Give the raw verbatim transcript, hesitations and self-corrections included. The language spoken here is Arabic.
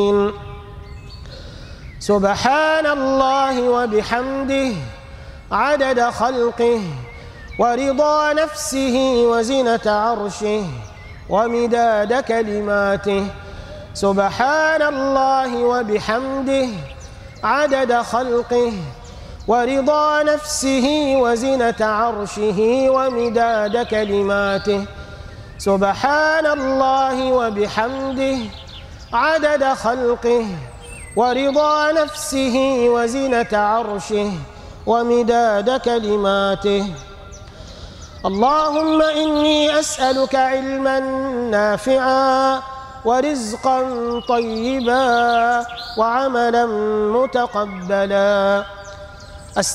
سبحان الله وبحمده عدد خلقه ورضا نفسه وزنة عرشه ومداد كلماته. سبحان الله وبحمده عدد خلقه ورضا نفسه وزنة عرشه ومداد كلماته. سبحان الله وبحمده عدد خلقه ورضا نفسه وزنة عرشه ومداد كلماته. اللهم إني أسألك علما نافعا ورزقا طيبا وعملا متقبلا.